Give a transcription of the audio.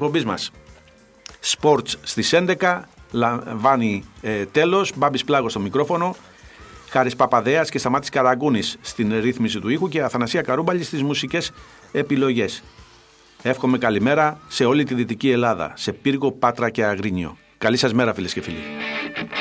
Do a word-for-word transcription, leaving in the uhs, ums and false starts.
εκπομπής μας. Sports στις έντεκα, λαμβάνει ε, τέλος, Μπάμπης Πλάγος στο μικρόφωνο, Χάρης Παπαδέας και Σταμάτης Καραγκούνης στην ρύθμιση του ήχου και Αθανασία Καρούμπαλη στις μουσικές επιλογές. Εύχομαι καλημέρα σε όλη τη Δυτική Ελλάδα, σε Πύργο, Πάτρα και Αγρίνιο. Καλή σας μέρα, φίλες και φίλοι.